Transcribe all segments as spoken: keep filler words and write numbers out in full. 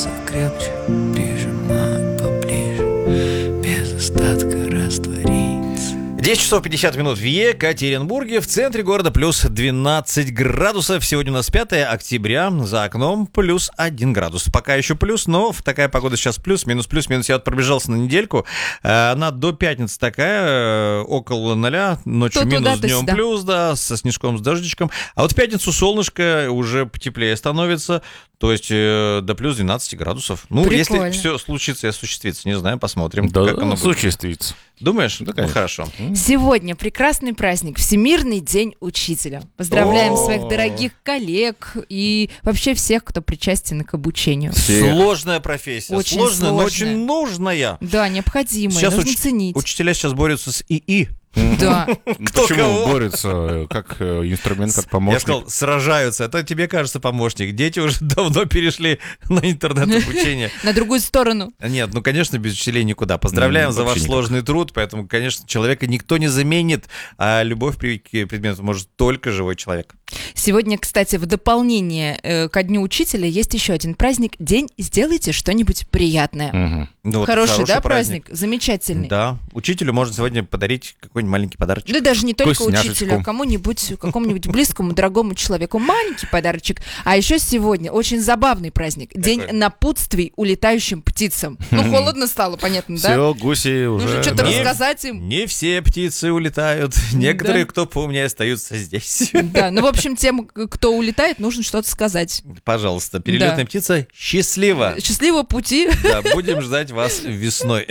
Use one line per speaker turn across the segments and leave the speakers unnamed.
прижаться крепче, прижимать поближе, без остатка раствориться.
десять часов пятьдесят минут в Екатеринбурге, в центре города плюс двенадцать градусов. Сегодня у нас пятое октября, за окном плюс один градус. Пока еще плюс, но такая погода сейчас плюс, минус, плюс, минус. Я вот пробежался на недельку, она до пятницы такая, около ноля, ночью
то
минус,
туда,
днем
сюда.
плюс, да, со снежком, с дождичком. А вот в пятницу солнышко, уже потеплее становится, то есть э, до плюс двенадцать градусов. Ну,
Прикольно.
если все случится и осуществится, не знаю, посмотрим,
Да,
как оно будет.
осуществится.
Думаешь?
Да,
Ну,
конечно.
хорошо.
Сегодня прекрасный праздник, Всемирный день учителя. Поздравляем
О.
своих дорогих коллег и вообще всех, кто причастен к обучению.
Все.
Сложная профессия.
Очень
сложная, но
сложная.
очень нужная.
Да, необходимое,
Сейчас
нужно
уч-
ценить.
Учителя сейчас борются с ИИ.
Да.
Ну,
Кто
Почему
кого?
борются как э, инструмент, как
Я
помощник?
сказал, сражаются. Это тебе кажется помощник. Дети уже давно перешли на интернет-обучение.
На другую сторону.
Нет, ну, конечно, без учителей никуда. Поздравляем
Ну,
за ваш
вообще никак.
сложный труд, поэтому, конечно, человека никто не заменит, а любовь при- к предмету может только живой человек.
Сегодня, кстати, в дополнение э, ко Дню Учителя есть еще один праздник. День «Сделайте что-нибудь приятное».
Мгм.
Ну, вот
Хороший, да, праздник? Замечательный.
Да. Учителю можно сегодня подарить какой-нибудь маленький подарочек.
Да даже не только
Вкусняшечку.
учителю, а кому-нибудь, какому-нибудь близкому, дорогому человеку. Маленький подарочек. А еще сегодня очень забавный праздник. День
Какой?
напутствий улетающим птицам. Ну, холодно стало, понятно, да?
Все, гуси уже...
Нужно что-то
да.
рассказать им.
Не все птицы улетают. Некоторые, кто поумнее, остаются здесь.
Да, ну, в общем, тем, кто улетает, нужно что-то сказать.
Пожалуйста, перелетная
Да.
птица, счастливо.
Счастливого пути.
Да, будем ждать вас весной,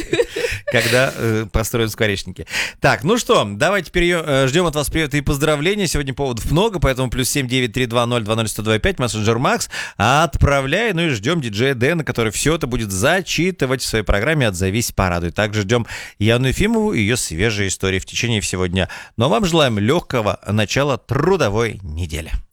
когда э, построят скворечники. Так, ну что, давайте перейдем, э, ждем от вас привета и поздравления. Сегодня поводов много, поэтому плюс семь девять три два ноль два ноль сто два пять, мессенджер Макс. Отправляй, ну и ждем диджея Дэна, который все это будет зачитывать в своей программе «Отзовись, порадуй». Также ждем Яну Ефимову и ее свежие истории в течение всего дня. Ну а вам желаем легкого начала трудовой недели.